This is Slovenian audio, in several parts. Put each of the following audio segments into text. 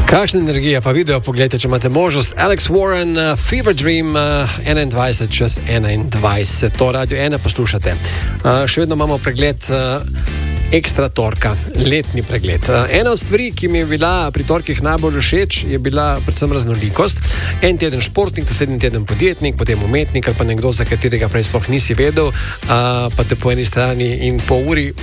Kakšna energija, pa video pogledajte, če imate možnost. Alex Warren, Fever Dream, 21 čez 21. To Radio 1 poslušate. Še vedno imamo pregled Ekstra torka, letni pregled. Ena od stvari, ki mi je bila pri torkih najbolj všeč, je bila predvsem raznolikost. En teden športnik, naslednji teden podjetnik, potem umetnik ali pa nekdo, za katerega prej sploh nisi vedel, pa te po eni strani in po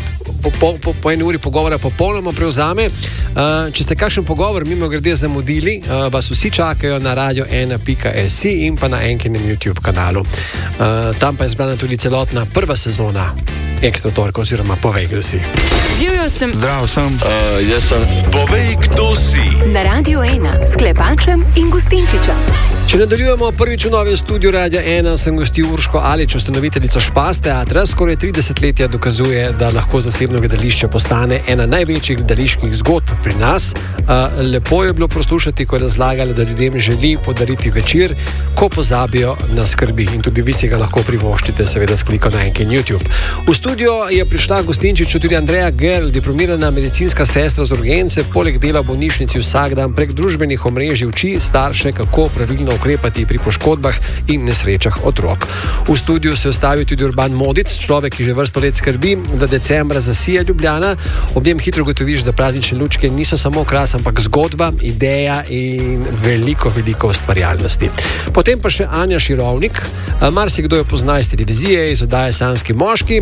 eni uri pogovora popolnoma prevzame. Če ste kakšen pogovor mimo grede zamudili, vas vsi čakajo na radio1.si in pa na enkinem YouTube kanalu. Tam pa je zbrana tudi celotna prva sezona Ekstra torka, oziroma Povej, kdo si. Živjo sem. Zdravo sem. Jaz sem. Povej, kdo si. Na Radio 1 s Klepačem in Gustinčičem. Če nadaljujemo prvič v novem studiu Radia 1, sem gostil Urško Alič, ustanoviteljica Špas teatra. Skoraj 30 letja dokazuje, da lahko zasebno gledališče postane ena največjih gledaliških zgodb pri nas. Lepo je bilo poslušati, ko je razlagala, da ljudem želi podariti večer, ko pozabijo na skrbi. In tudi vi si ga lahko privoščite, seveda s klikom na enkin YouTube. V studio je prišla Gustinčiču tudi Andreja Gerl, diplomirana medicinska sestra z urgence, poleg dela v bolnišnici vsak dan prek družbenih omrežij uči starše, kako pravilno ukrepati pri poškodbah in nesrečah otrok. V studiu se je ustavil tudi Urban Modic, človek, ki že vrsto let skrbi, da decembra zasije Ljubljana. Ob njem hitro gotoviš, da praznične lučke niso samo okras, ampak zgodba, ideja in veliko ustvarjalnosti. Potem pa še Anja Širovnik. Marsikdo jo pozna iz televizije, iz oddaje Sanjski moški.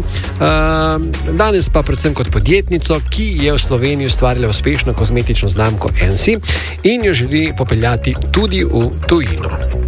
Danes pa predvsem kot podjetnico, ki je v Sloveniji ustvarila uspešno kozmetično znamko Ensi in jo želi popeljati tudi v tujino.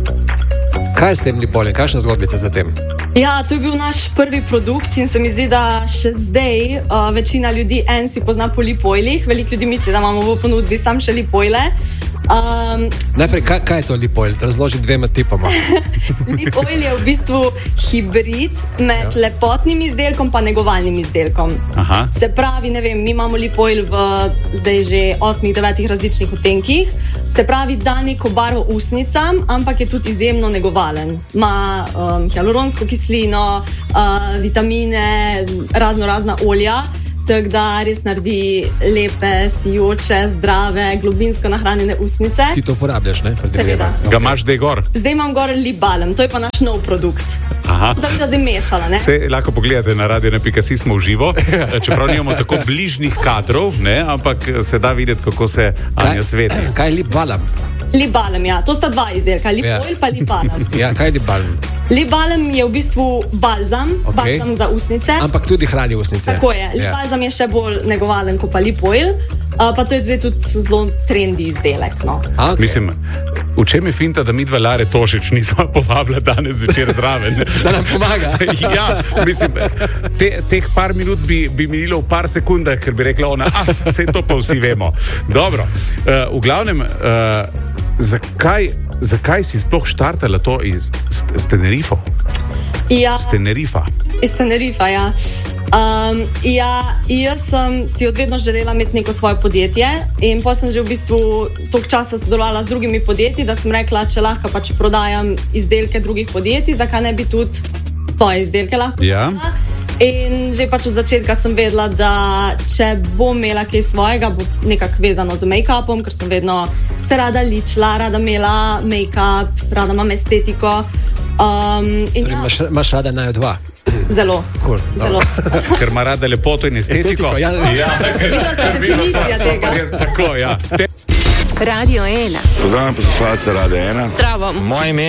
Kaj ste imeli polje? Kakšna zgodbica za tem? Ja, to je bil naš prvi produkt in se mi zdi, da še zdaj večina ljudi Ensi pozna po lip oilih. Veliko ljudi misli, da imamo v ponudbi sam še lip oile. Najprej, kaj je to lip oil? Razloži dvema tipama. Lip oil je v bistvu hibrid med lepotnim izdelkom pa negovalnim izdelkom. Aha. Se pravi, ne vem, mi imamo lip oil v zdaj že 8-9 različnih odtenkih. Se pravi, da neko barvo usnicam, ampak je tudi izjemno negovalen. Ima hialuronsko kislino, vitamine, razna olja. Tako da res naredi lepe, sijoče, zdrave, globinsko nahranjene usnice. Ti to uporabljaš, ne? Seveda. Okay. Ga imaš zdaj gor? Zdaj imam gor lip balm, to je pa naš nov produkt. Aha. Da bi ga zdaj mešala, ne? Se lahko pogledate na radio.si, smo v živo, čeprav nimamo tako bližnjih kadrov, ne? Ampak se da videti, kako se Anja sveti. Kaj je lip balm? Lip balm, ja. To sta dva izdelka, lip oil pa lip balm. Ja, kaj je lip balm? Lip balm je v bistvu balzam, balzam za usnice. Ampak tudi hrani usnice. Tako je. Lip balzam je še bolj negovalen kot pa lip oil, pa to je zdaj tudi zelo trendi izdelek, no. Okay. Mislim, v čem je finta, da midva Lare Tošič nisva povabila danes večer zraven? Da nam pomaga. Ja, mislim, teh par minut bi minilo v par sekundah, ker bi rekla ona, vse to pa vsi vemo. Dobro, v glavnem, zakaj si sploh štartala to iz Tenerife? Ja. Z Tenerife. Iz Tenerife, ja. Jaz sem si odvedno želela imeti neko svoje podjetje in pa sem že v bistvu toliko časa sodelovala z drugimi podjetji, da sem rekla, če lahko pa če prodajam izdelke drugih podjetij, zakaj ne bi tudi svoje izdelke lahko prodala. In že pač od začetka sem vedela, da če bom imela kaj svojega, bo nekako vezano z make-upom, ker sem vedno se rada ličila, rada imela make-up, rada imam estetiko. Imaš rada naju dva? Zelo. Cool. Zelo. Ker ima rada lepoto in estetiko. Ja. Videla ste definicija tega. Tako, ja. Radio 1. Pozdravljam poslušalce Radio 1. Zdravo. Moje ime